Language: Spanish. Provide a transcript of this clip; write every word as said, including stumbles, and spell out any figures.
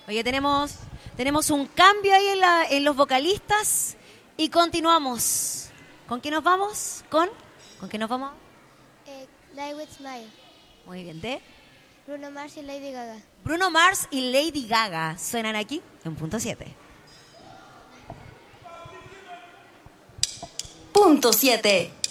Oye, tenemos, tenemos un cambio ahí en, la, en los vocalistas y continuamos. ¿Con qué nos vamos? ¿Con? ¿Con qué nos vamos? Eh, Die With Smile. Muy bien, ¿de? Bruno Mars y Lady Gaga. Bruno Mars y Lady Gaga suenan aquí en punto siete. Punto siete.